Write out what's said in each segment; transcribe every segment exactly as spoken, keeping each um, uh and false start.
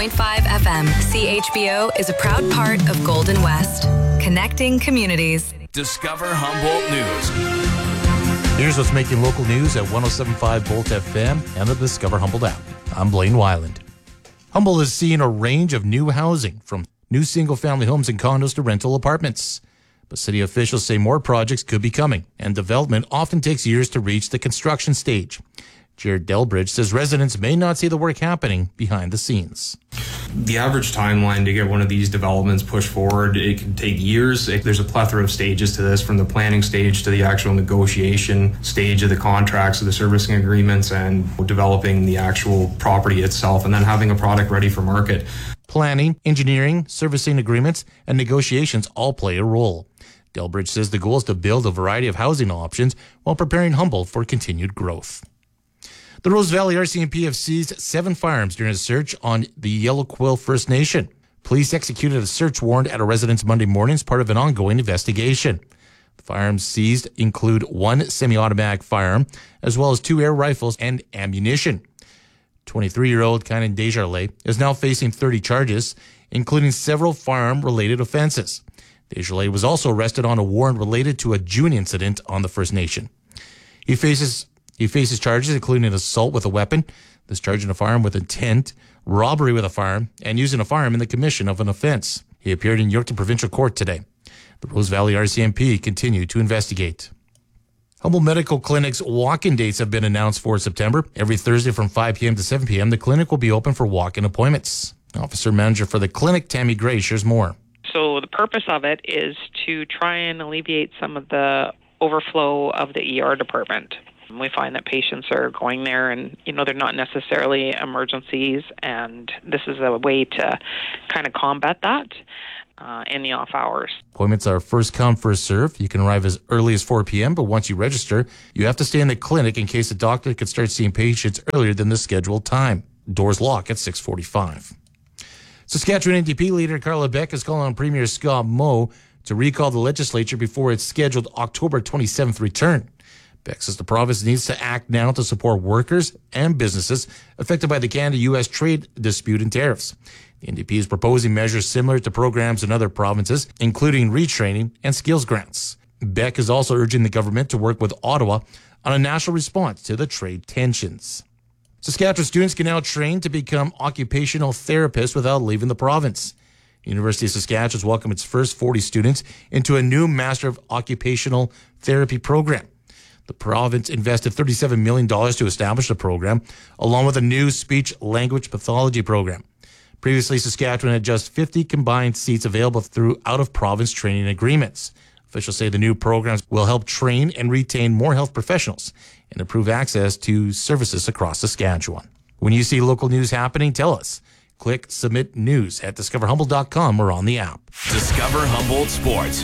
point five F M. C H B O is a proud part of Golden West, connecting communities. Discover Humboldt News. Here's what's making local news at one oh seven point five Bolt F M and the Discover Humboldt app. I'm Blaine Weiland. Humboldt is seeing a range of new housing, from new single-family homes and condos to rental apartments. But city officials say more projects could be coming, and development often takes years to reach the construction stage. Jared Delbridge says residents may not see the work happening behind the scenes. The average timeline to get one of these developments pushed forward, it can take years. There's a plethora of stages to this, from the planning stage to the actual negotiation stage of the contracts, of the servicing agreements, and developing the actual property itself, and then having a product ready for market. Planning, engineering, servicing agreements, and negotiations all play a role. Delbridge says the goal is to build a variety of housing options while preparing Humboldt for continued growth. The Rose Valley R C M P have seized seven firearms during a search on the Yellow Quill First Nation. Police executed a search warrant at a residence Monday morning as part of an ongoing investigation. The firearms seized include one semi-automatic firearm, as well as two air rifles and ammunition. twenty-three-year-old Kynan Desjardins is now facing thirty charges, including several firearm-related offenses. Desjardins was also arrested on a warrant related to a June incident on the First Nation. He faces He faces charges including assault with a weapon, discharging a firearm with intent, robbery with a firearm, and using a firearm in the commission of an offense. He appeared in Yorkton Provincial Court today. The Rose Valley R C M P continue to investigate. Humboldt Medical Clinic's walk-in dates have been announced for September. Every Thursday from five p.m. to seven p.m., the clinic will be open for walk-in appointments. Officer Manager for the clinic, Tammy Gray, shares more. So the purpose of it is to try and alleviate some of the overflow of the E R department. We find that patients are going there and, you know, they're not necessarily emergencies, and this is a way to kind of combat that uh, in the off hours. Appointments are first come, first serve. You can arrive as early as four p.m., but once you register, you have to stay in the clinic in case the doctor could start seeing patients earlier than the scheduled time. Doors lock at six forty-five. Saskatchewan N D P leader Carla Beck is calling on Premier Scott Moe to recall the legislature before its scheduled October twenty-seventh return. Beck says the province needs to act now to support workers and businesses affected by the Canada-U S trade dispute and tariffs. The N D P is proposing measures similar to programs in other provinces, including retraining and skills grants. Beck is also urging the government to work with Ottawa on a national response to the trade tensions. Saskatchewan students can now train to become occupational therapists without leaving the province. University of Saskatchewan has welcomed its first forty students into a new Master of Occupational Therapy program. The province invested thirty-seven million dollars to establish the program, along with a new speech-language pathology program. Previously, Saskatchewan had just fifty combined seats available through out-of-province training agreements. Officials say the new programs will help train and retain more health professionals and improve access to services across Saskatchewan. When you see local news happening, tell us. Click Submit News at discover humboldt dot com or on the app. Discover Humboldt Sports.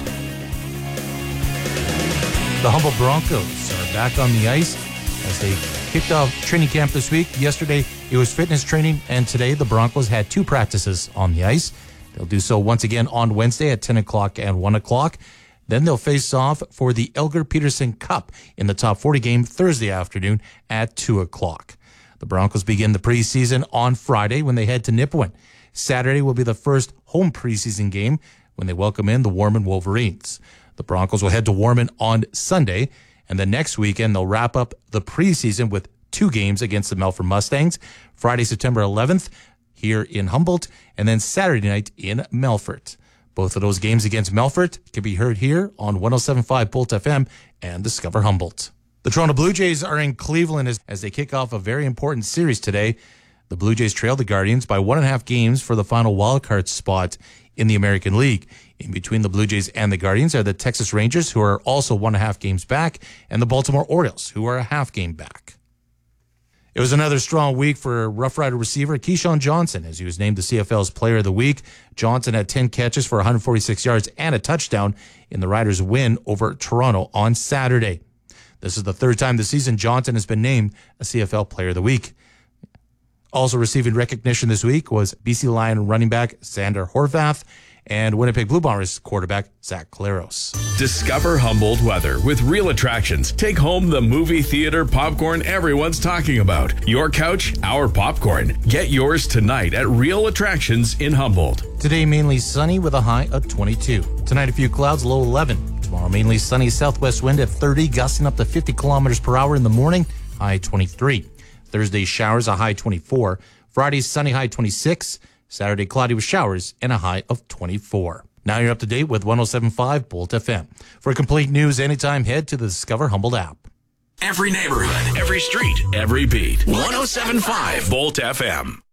The Humboldt Broncos are back on the ice as they kicked off training camp this week. Yesterday, it was fitness training, and today the Broncos had two practices on the ice. They'll do so once again on Wednesday at ten o'clock and one o'clock. Then they'll face off for the Elgar Peterson Cup in the top forty game Thursday afternoon at two o'clock. The Broncos begin the preseason on Friday when they head to Nipawin. Saturday will be the first home preseason game when they welcome in the Warman Wolverines. The Broncos will head to Warman on Sunday, and then next weekend they'll wrap up the preseason with two games against the Melfort Mustangs. Friday, September eleventh, here in Humboldt, and then Saturday night in Melfort. Both of those games against Melfort can be heard here on one oh seven point five Bolt F M and Discover Humboldt. The Toronto Blue Jays are in Cleveland as, as they kick off a very important series today. The Blue Jays trail the Guardians by one and a half games for the final wildcard spot in the American League. In between the Blue Jays and the Guardians are the Texas Rangers, who are also one and a half games back, and the Baltimore Orioles, who are a half game back. It was another strong week for Rough Rider receiver Keyshawn Johnson, as he was named the C F L's Player of the Week. Johnson had ten catches for one hundred forty-six yards and a touchdown in the Riders' win over Toronto on Saturday. This is the third time this season Johnson has been named a C F L Player of the Week. Also receiving recognition this week was B C Lion running back Sander Horvath and Winnipeg Blue Bombers quarterback Zach Claros. Discover Humboldt weather with Real Attractions. Take home the movie theater popcorn everyone's talking about. Your couch, our popcorn. Get yours tonight at Real Attractions in Humboldt. Today, mainly sunny with a high of twenty-two. Tonight, a few clouds, low eleven. Tomorrow, mainly sunny, southwest wind at thirty, gusting up to fifty kilometers per hour in the morning, high twenty-three. Thursday, showers, a high twenty-four. Friday, sunny, high twenty-six. Saturday, cloudy with showers and a high of twenty-four. Now you're up to date with one oh seven point five Bolt F M. For complete news anytime, head to the Discover Humboldt app. Every neighborhood, every street, every beat. one oh seven point five Bolt F M.